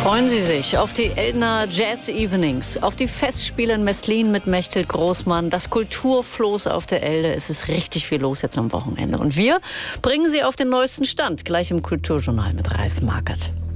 Freuen Sie sich auf die Eldner Jazz Evenings, auf die Festspiele in Meslin mit Mechthild Großmann, das Kulturfloß auf der Elde. Es ist richtig viel los jetzt am Wochenende. Und wir bringen Sie auf den neuesten Stand, gleich im Kulturjournal mit Ralf Markert.